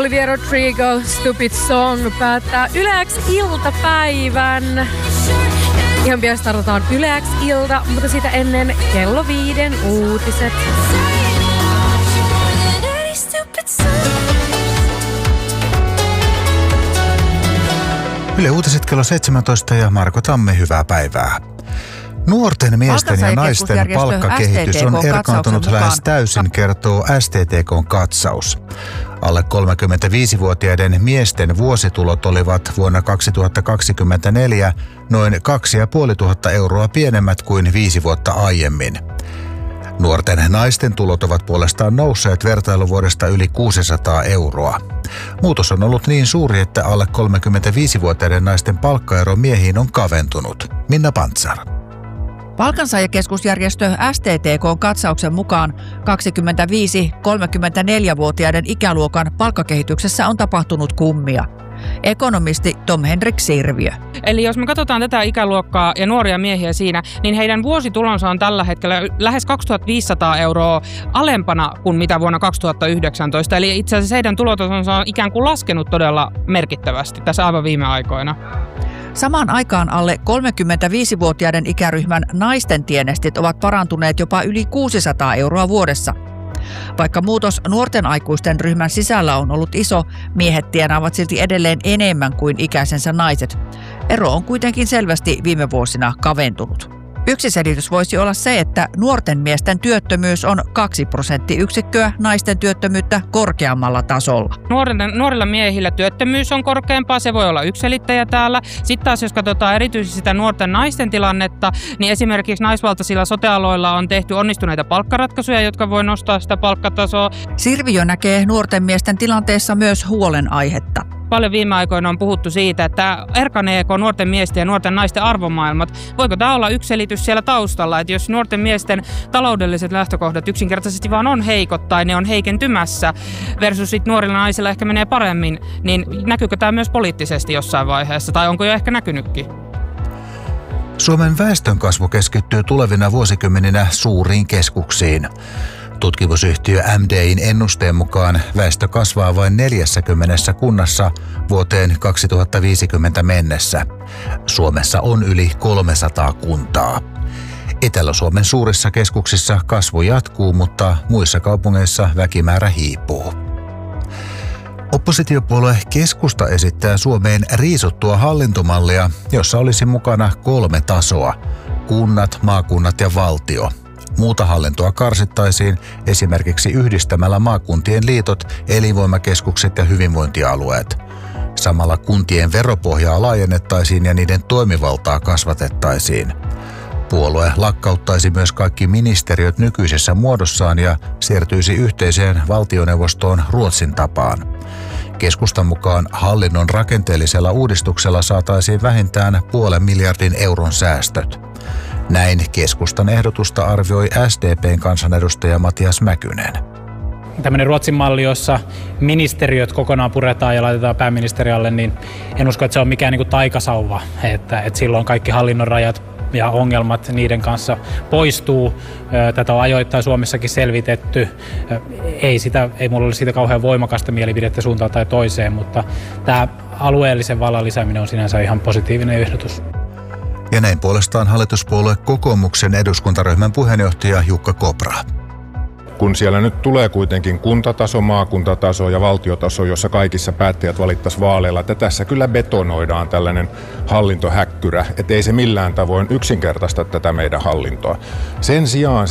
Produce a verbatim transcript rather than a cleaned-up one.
Olivia Rodrigo, Stupid Song, päättää Yle X iltapäivän. Ihan pian startataan Yle X ilta, mutta sitä ennen kello viiden uutiset. Yle Uutiset kello seitsemäntoista ja Marko Tamme, hyvää päivää. Nuorten miesten ja naisten palkkakehitys on erkaantunut lähes täysin, kertoo S T T K:n katsaus. Alle kolmekymmentäviisivuotiaiden miesten vuositulot olivat vuonna kaksituhattakaksikymmentäneljä noin kaksituhattaviisisataa euroa pienemmät kuin viisi vuotta aiemmin. Nuorten naisten tulot ovat puolestaan nousseet vertailuvuodesta yli kuusisataa euroa. Muutos on ollut niin suuri, että alle kolmekymmentäviisivuotiaiden naisten palkkaero miehiin on kaventunut. Minna Pantsar. Palkansaajakeskusjärjestö S T T K:n katsauksen mukaan kaksikymmentäviisi–kolmekymmentäneljävuotiaiden ikäluokan palkkakehityksessä on tapahtunut kummia. Ekonomisti Tom Henrik Sirviö. Eli jos me katsotaan tätä ikäluokkaa ja nuoria miehiä siinä, niin heidän vuositulonsa on tällä hetkellä lähes kaksituhattaviisisataa euroa alempana kuin mitä vuonna kaksituhattayhdeksäntoista. Eli itse asiassa heidän tulotasonsa on ikään kuin laskenut todella merkittävästi tässä aivan viime aikoina. Samaan aikaan alle kolmekymmentäviisivuotiaiden ikäryhmän naisten tienestit ovat parantuneet jopa yli kuusisataa euroa vuodessa. Vaikka muutos nuorten aikuisten ryhmän sisällä on ollut iso, miehet tienaavat silti edelleen enemmän kuin ikäisensä naiset. Ero on kuitenkin selvästi viime vuosina kaventunut. Yksi selitys voisi olla se, että nuorten miesten työttömyys on kaksi prosenttiyksikköä naisten työttömyyttä korkeammalla tasolla. Nuorilla, nuorilla miehillä työttömyys on korkeampaa, se voi olla yksiselittäjä täällä. Sitten taas jos katsotaan erityisesti sitä nuorten naisten tilannetta, niin esimerkiksi naisvaltaisilla sote-aloilla on tehty onnistuneita palkkaratkaisuja, jotka voi nostaa sitä palkkatasoa. Sirviö näkee nuorten miesten tilanteessa myös huolenaihetta. Paljon viime aikoina on puhuttu siitä, että erkaneeko nuorten miesten ja nuorten naisten arvomaailmat. Voiko tämä olla yksi selitys siellä taustalla, että jos nuorten miesten taloudelliset lähtökohdat yksinkertaisesti vaan on heikot tai ne on heikentymässä versus sit nuorilla naisilla ehkä menee paremmin, niin näkyykö tämä myös poliittisesti jossain vaiheessa tai onko jo ehkä näkynytkin? Suomen väestönkasvu keskittyy tulevina vuosikymmeninä suuriin keskuksiin. Tutkimusyhtiö M D I:n ennusteen mukaan väestö kasvaa vain neljässäkymmenessä kunnassa vuoteen kaksituhattaviisikymmentä mennessä. Suomessa on yli kolmesataa kuntaa. Etelä-Suomen suurissa keskuksissa kasvu jatkuu, mutta muissa kaupungeissa väkimäärä hiipuu. Oppositiopuolue Keskusta esittää Suomeen riisuttua hallintomallia, jossa olisi mukana kolme tasoa: kunnat, maakunnat ja valtio. Muuta hallintoa karsittaisiin esimerkiksi yhdistämällä maakuntien liitot, elinvoimakeskukset ja hyvinvointialueet. Samalla kuntien veropohjaa laajennettaisiin ja niiden toimivaltaa kasvatettaisiin. Puolue lakkauttaisi myös kaikki ministeriöt nykyisessä muodossaan ja siirtyisi yhteiseen valtioneuvostoon Ruotsin tapaan. Keskustan mukaan hallinnon rakenteellisella uudistuksella saataisiin vähintään puolen miljardin euron säästöt. Näin keskustan ehdotusta arvioi S D P:n kansanedustaja Matias Mäkynen. Tämmöinen Ruotsin malli, jossa ministeriöt kokonaan puretaan ja laitetaan pääministeri alle, niin en usko, että se on mikään niin kuin taikasauva, että, että silloin kaikki hallinnon rajat ja ongelmat niiden kanssa poistuu. Tätä on ajoittain Suomessakin selvitetty. Ei, sitä, ei mulla ole siitä kauhean voimakasta mielipidettä suuntaan tai toiseen, mutta tämä alueellisen vallan lisääminen on sinänsä ihan positiivinen ehdotus. Ja näin puolestaan hallituspuolue Kokoomuksen eduskuntaryhmän puheenjohtaja Jukka Kopra. Kun siellä nyt tulee kuitenkin kuntataso, maakuntataso ja valtiotaso, jossa kaikissa päättäjät valittaisiin vaaleilla, että tässä kyllä betonoidaan tällainen hallintohäkkyrä, että ei se millään tavoin yksinkertaista tätä meidän hallintoa. Sen sijaan